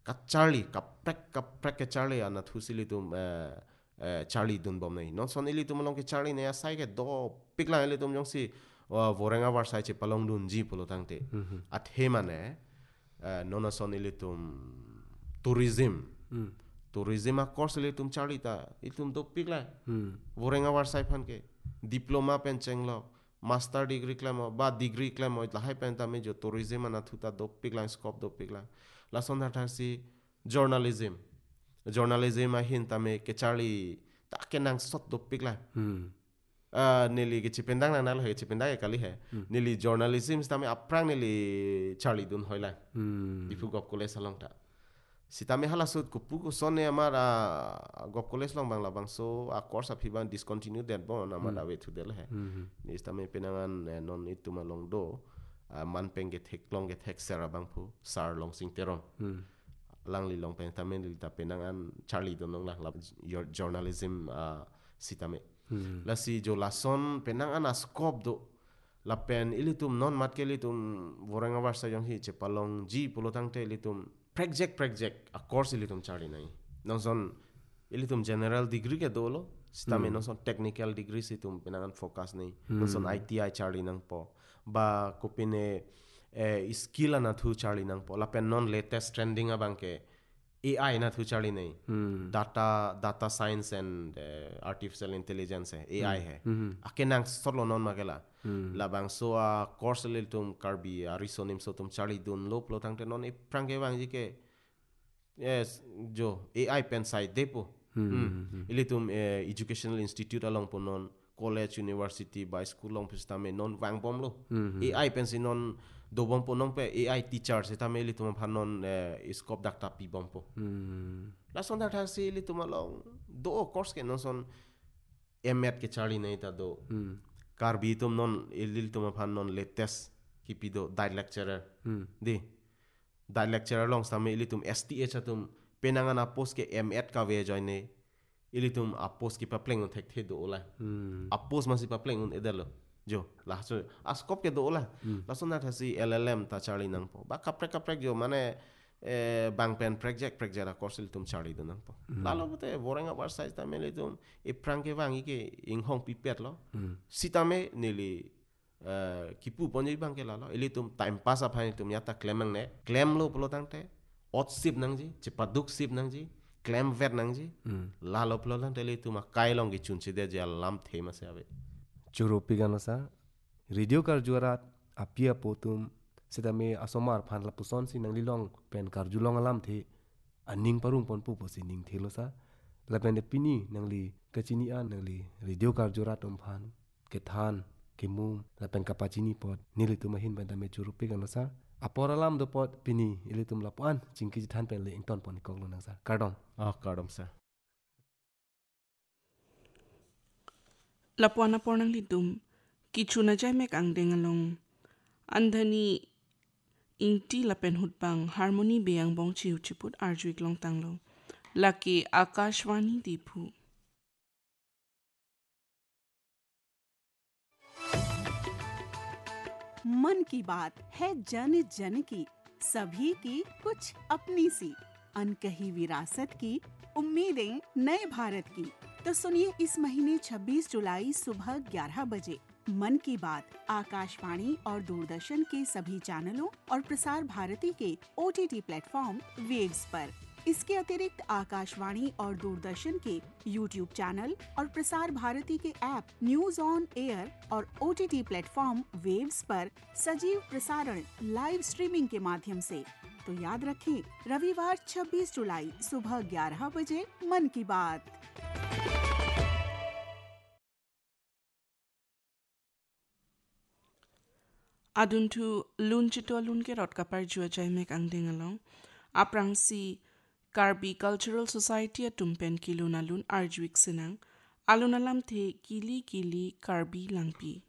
Charlie kaprek ke Charlie ana thusili tum Charlie dun bom nei non son ili tum long ke Charlie ne sai ke do pikla ili tum jong si vorenga war sai che palong dun ji polo tangte at he mane non son ili tum tourism a course ili tum Charlie ta itum do pikla vorenga war sai phan ke diploma pen chenglo master degree klamo ba degree klamo la hai pen ta me jo tourism ana thuta do pikla scope do pikla la son da si journalism a hin tame ke Charlie ta kenang sot do pikla nili ke chipendang na nal he chipendang kali he nili journalism tame aprang nili Charlie dun hoila difu gop college salong ta sitame hala sut kupu ko sonne amara gop college long bangla bangso a course of hiban discontinue that bon amara way to del he ni tame penangan non itu malong do man penge thek long get thek sera bangpu sar long sing terong lang li long pen tamen li ta penangan Charlie donong lah your journalism sitame la si jo lason penangan a scope do la pen ilitum non mat ke litum voranga warsa yong hi che palong ji polotang te litum project a course ilitum Charlie nai non son ilitum general degree ke dolo sitame non son technical degree situm penangan focus nei non son ITI Charlie nang po ba kopine skill na thu Charlie nang po la pen non latest trending abang ke AI na thu Charlie nei data science and artificial intelligence hai AI hai akenang solo non magela la bang so a course lil tum karbi arisonim so tum Charlie dun lo plo tang te non e prange bang ji ke yes jo AI pen sai depo ilitum educational institute along po non college university by school long pistame non wang bom lo AI pen si non do bom po non pe AI teacher se tame ilitum phanon scope dakta pi bom po la son da si ilitum along do course ke non son emet ke Charlie nei ta do karbi tum non ilitum phanon latest kipido dai lecturer dai lecturer long tame ilitum STH atum penangana post ke emet ka ve join nei ilitum a post ki papleng on thek the do la a post masi papleng on edelo jo la so a scope ke do la la son na si LLM ta Charlie nang po ba kaprek jo mane bang pen project a course ilitum Charlie do nang po la lo te vorenga war size ta me litum e pranke wangi ke ing hong pipet lo sitame nili kipu ponjai bang ke la lo ilitum time pass a phan tum yata clemang ne claim lo polo tangte ot sip nang ji cepaduk sip nang ji claim vet nang ji la lo plo lang tele tu ma kai long gi chun de ja lam the ma se ave churu pigano sa radio kar juarat apia potum sedame asomar phan la puson si nang lilong pen kar julong alam the aning parung pon pu posi ning thelo sa la pen de pini nang li kachini an nang li radio kar juarat om phan ke than ke mum la pen kapachini pot nili tu mahin pen tame churu pigano sa aporalam do pot pini ilitum lapuan chingki than pen le ington pon koklo nang sa kardom sa lapuan apornang litum kichuna jai mek ang dengalong andhani ingti lapen hutbang harmony beyang bong chiu chiput arjuik long tanglo laki akashwani dipu मन की बात है जन जन की, सभी की कुछ अपनी सी, अनकही विरासत की, उम्मीदें नए भारत की। तो सुनिए इस महीने 26 जुलाई सुबह 11 बजे मन की बात आकाशवाणी और दूरदर्शन के सभी चैनलों और प्रसार भारती के OTT प्लेटफॉर्म वेव्स पर। इसके अतिरिक्त आकाशवाणी और दूरदर्शन के YouTube चैनल और प्रसार भारती के ऐप न्यूज ऑन एयर और OTT प्लेटफॉर्म वेव्स पर सजीव प्रसारण लाइव स्ट्रीमिंग के माध्यम से। तो याद रखें, रविवार 26 जुलाई सुबह 11 बजे मन की बात। aduntu lun chito lun ke rot kapar jua jai mek ang dengalong aprang si Karbi Cultural Society at tumpen kiluna lun arjuik sinang alunalam the kili Karbi langpi